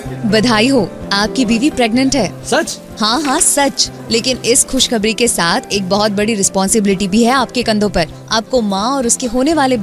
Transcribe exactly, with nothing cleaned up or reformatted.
बधाई हो, आपकी बीवी प्रेग्नेंट है। सच? हाँ हाँ सच, लेकिन इस खुशखबरी के साथ एक बहुत बड़ी रिस्पॉन्सिबिलिटी भी है आपके कंधों पर। आपको माँ और उसके होने वाले